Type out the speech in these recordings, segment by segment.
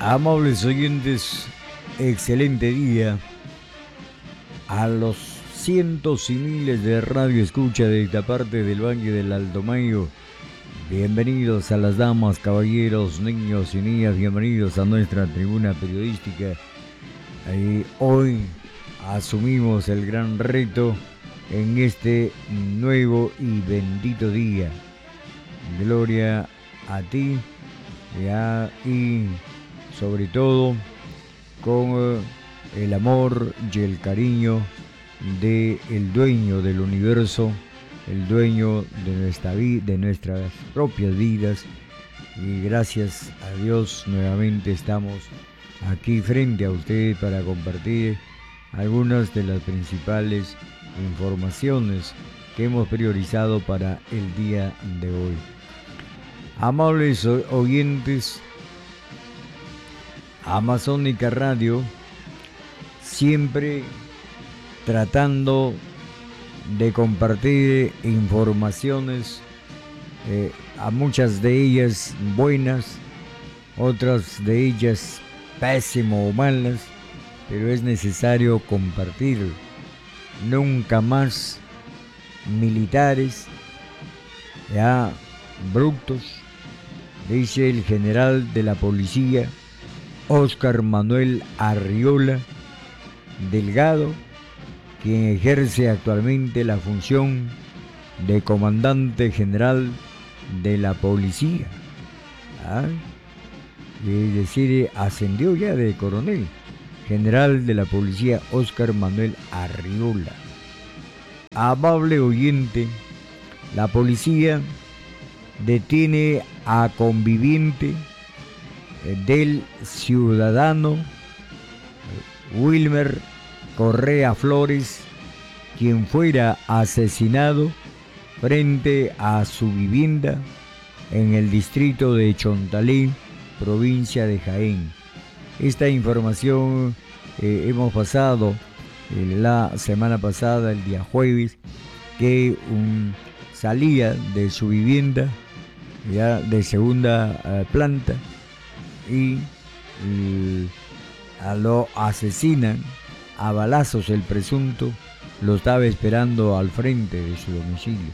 Amables oyentes, excelente día. A los cientos y miles de radio escucha de esta parte del Valle del Alto Mayo, bienvenidos a las damas, caballeros, niños y niñas, bienvenidos a nuestra tribuna periodística. Hoy asumimos el gran reto en este nuevo y bendito día. Gloria a ti y sobre todo con el amor y el cariño del dueño del universo, el dueño de nuestras propias vidas, y gracias a Dios nuevamente estamos aquí frente a ustedes para compartir algunas de las principales informaciones que hemos priorizado para el día de hoy. Amables oyentes, Amazónica Radio, siempre tratando de compartir informaciones, a muchas de ellas buenas, otras de ellas pésimas o malas, pero es necesario compartir. Nunca más militares brutos, dice el general de la policía Óscar Manuel Arriola Delgado, quien ejerce actualmente la función de comandante general de la policía. Es decir, ascendió ya de coronel. General de la policía Óscar Manuel Arriola. Amable oyente, la policía detiene a conviviente del ciudadano Wilmer Correa Flores, quien fuera asesinado frente a su vivienda en el distrito de Chontalí, provincia de Jaén. Esta información hemos pasado la semana pasada, el día jueves, que salía de su vivienda ya de segunda planta y lo asesinan a balazos. El presunto lo estaba esperando al frente de su domicilio.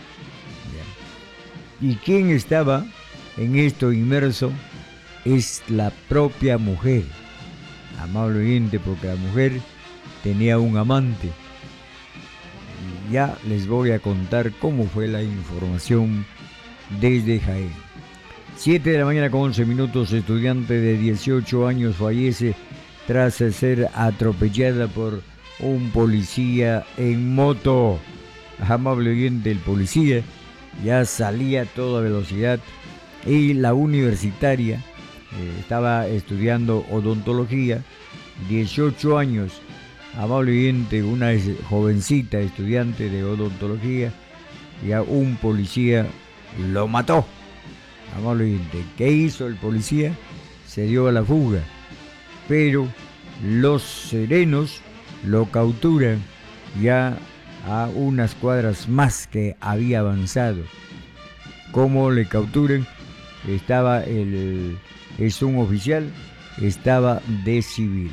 ¿Y quién estaba en esto inmerso? Es la propia mujer, amable oyente, porque la mujer tenía un amante. Y ya les voy a contar cómo fue la información desde Jaén. 7 de la mañana con 11 minutos, estudiante de 18 años fallece tras ser atropellada por un policía en moto. Amable oyente, el policía ya salía a toda velocidad y la universitaria estaba estudiando odontología, 18 años, amable oyente, una jovencita estudiante de odontología, y a un policía lo mató. Amable oyente, ¿qué hizo el policía? Se dio a la fuga, pero los serenos lo capturan ya a unas cuadras más que había avanzado. ¿Cómo le capturan? Es un oficial, estaba de civil.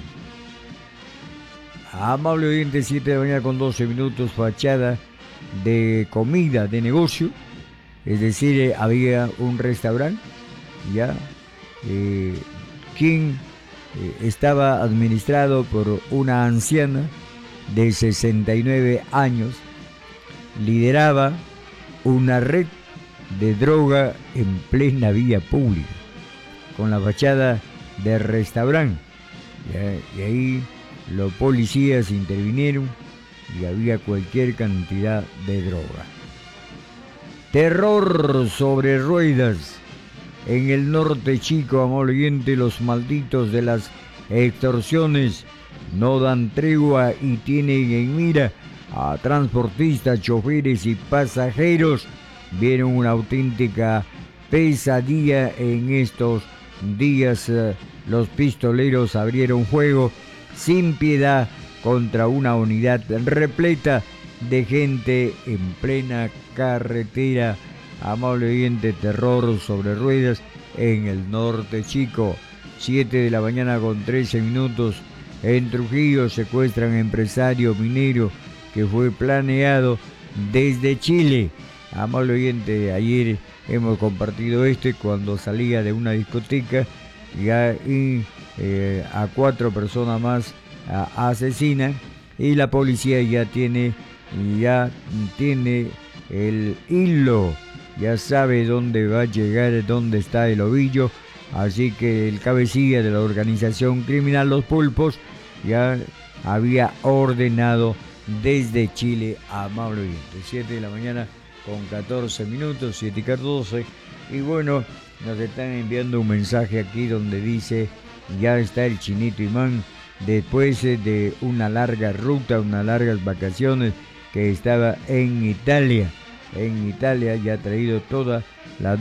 Amable oyente, 7 de la mañana con 12 minutos, fachada de comida de negocio, es decir, había un restaurante, quien estaba administrado por una anciana de 69 años, lideraba una red de droga en plena vía pública, con la fachada de restaurante. Y ahí los policías intervinieron y había cualquier cantidad de droga. Terror sobre ruedas en el norte chico, amable oyente. Los malditos de las extorsiones no dan tregua y tienen en mira a transportistas, choferes y pasajeros. Vieron una auténtica pesadilla en estos días. Los pistoleros abrieron fuego sin piedad contra una unidad repleta de gente en plena carretera. Amable oyente, terror sobre ruedas en el norte chico. 7 de la mañana con 13 minutos. En Trujillo secuestran empresario minero que fue planeado desde Chile. Amable oyente, ayer hemos compartido cuando salía de una discoteca y a 4 personas más asesinan, y la policía ya tiene el hilo, ya sabe dónde va a llegar, dónde está el ovillo. Así que el cabecilla de la organización criminal Los Pulpos ya había ordenado desde Chile, amable oyente. 7 de la mañana con 14 minutos, 7 y 14. Y bueno, nos están enviando un mensaje aquí donde dice: ya está el Chinito Imán, después de una larga ruta, unas largas vacaciones que estaba en Italia. En Italia ya ha traído toda la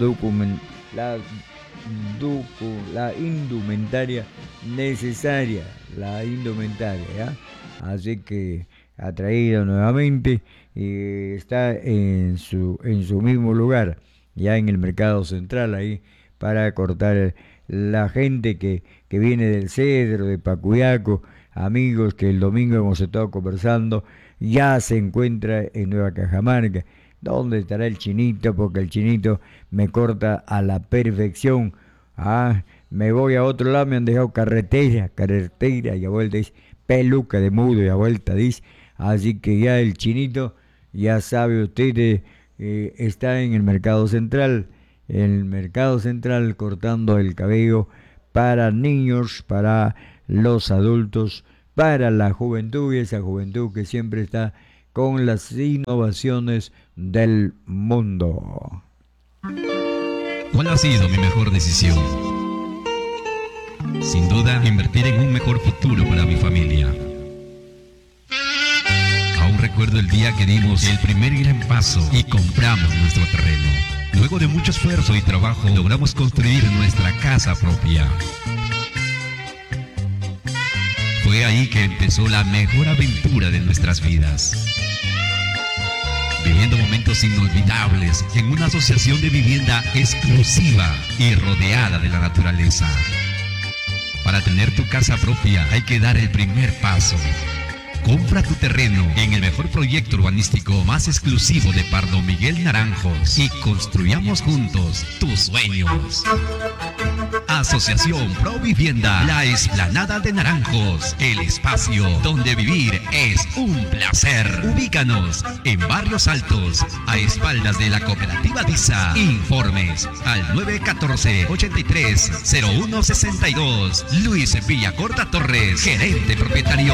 indumentaria necesaria, ¿ya? Así que ha traído nuevamente y está en su mismo lugar, ya en el mercado central, ahí para cortar la gente que viene del Cedro, de Pacuyaco, amigos que el domingo hemos estado conversando, ya se encuentra en Nueva Cajamarca. ¿Dónde estará el Chinito? Porque el Chinito me corta a la perfección. Me voy a otro lado, me han dejado carretera, y a vuelta dice peluca de mudo, y a vuelta dice. Así que ya el Chinito, ya sabe usted, está en el mercado central, cortando el cabello para niños, para los adultos, para la juventud, y esa juventud que siempre está con las innovaciones del mundo. ¿Cuál ha sido mi mejor decisión? Sin duda, invertir en un mejor futuro para mi familia. Aún recuerdo el día que dimos el primer gran paso y compramos nuestro terreno. Luego de mucho esfuerzo y trabajo, logramos construir nuestra casa propia. Fue ahí que empezó la mejor aventura de nuestras vidas. Viviendo momentos inolvidables en una asociación de vivienda exclusiva y rodeada de la naturaleza. Para tener tu casa propia hay que dar el primer paso. Compra tu terreno en el mejor proyecto urbanístico más exclusivo de Pardo Miguel Naranjos y construyamos juntos tus sueños. Asociación Pro Vivienda, la Explanada de Naranjos, el espacio donde vivir es un placer. Ubícanos en Barrios Altos, a espaldas de la Cooperativa DISA. Informes al 914-830162. Luis Villacorta Torres, gerente propietario.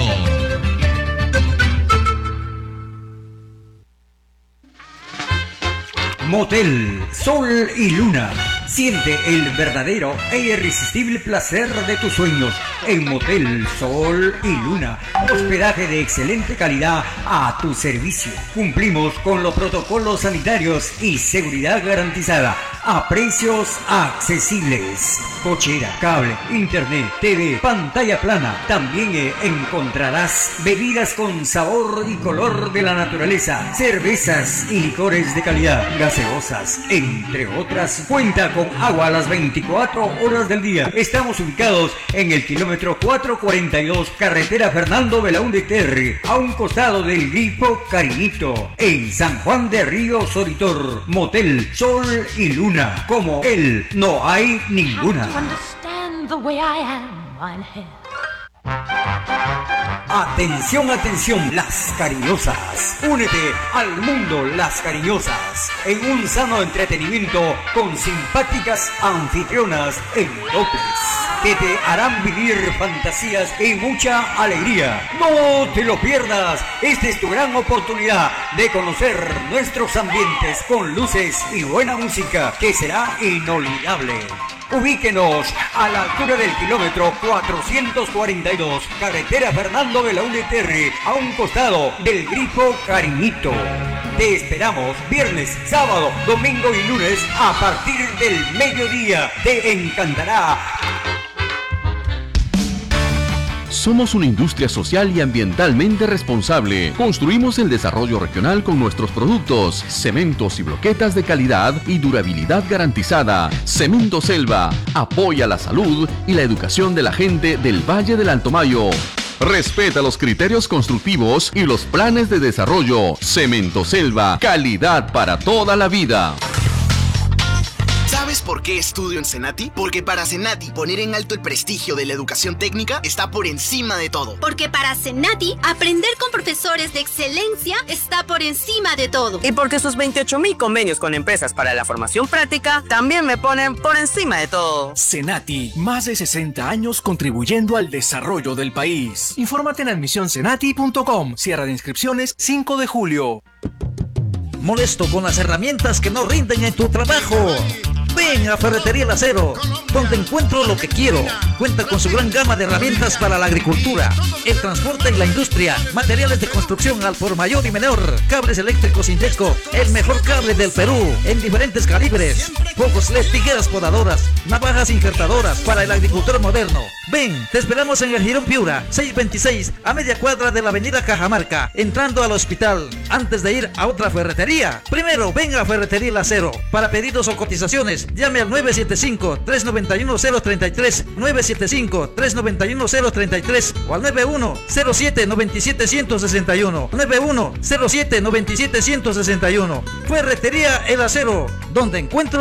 Motel Sol y Luna. Siente el verdadero e irresistible placer de tus sueños en Motel Sol y Luna. Hospedaje de excelente calidad a tu servicio. Cumplimos con los protocolos sanitarios y seguridad garantizada a precios accesibles. Cochera, cable, internet, TV, pantalla plana. También encontrarás bebidas con sabor y color de la naturaleza, cervezas y licores de calidad, gaseosas, entre otras. Cuenta con agua a las 24 horas del día. Estamos ubicados en el kilómetro 442, carretera Fernando Belaúnde Terry, a un costado del Grifo Cariñito, en San Juan de Río Soritor. Motel Sol y Luna, como él no hay ninguna. Atención, atención, Las Cariñosas. Únete al mundo Las Cariñosas en un sano entretenimiento con simpáticas anfitrionas en López que te harán vivir fantasías y mucha alegría. No te lo pierdas. Esta es tu gran oportunidad de conocer nuestros ambientes con luces y buena música que será inolvidable. Ubíquenos a la altura del kilómetro 442, carretera Fernando Belaúnde Terry, a un costado del Grifo Cariñito. Te esperamos viernes, sábado, domingo y lunes a partir del mediodía. Te encantará. Somos una industria social y ambientalmente responsable. Construimos el desarrollo regional con nuestros productos, cementos y bloquetas de calidad y durabilidad garantizada. Cemento Selva apoya la salud y la educación de la gente del Valle del Alto Mayo. Respeta los criterios constructivos y los planes de desarrollo. Cemento Selva, calidad para toda la vida. ¿Sabes por qué estudio en Senati? Porque para Senati poner en alto el prestigio de la educación técnica está por encima de todo. Porque para Senati aprender con profesores de excelencia está por encima de todo. Y porque sus 28,000 convenios con empresas para la formación práctica también me ponen por encima de todo. Senati, más de 60 años contribuyendo al desarrollo del país. Infórmate en admisionsenati.com. Cierre de inscripciones 5 de julio. ¿Molesto con las herramientas que no rinden en tu trabajo? Ven a Ferretería El Acero, donde encuentro lo que quiero. Cuenta con su gran gama de herramientas para la agricultura, el transporte y la industria, materiales de construcción al por mayor y menor, cables eléctricos Indeco, el mejor cable del Perú, en diferentes calibres, focos LED, tijeras podadoras, navajas injertadoras para el agricultor moderno. Ven, te esperamos en el Girón Piura, 626, a media cuadra de la avenida Cajamarca, entrando al hospital, antes de ir a otra ferretería. Primero, ven a Ferretería El Acero. Para pedidos o cotizaciones, llame al 975-391-033, 975-391-033 o al 91-07-97-161, 91-07-97-161. Ferretería El Acero, donde encuentro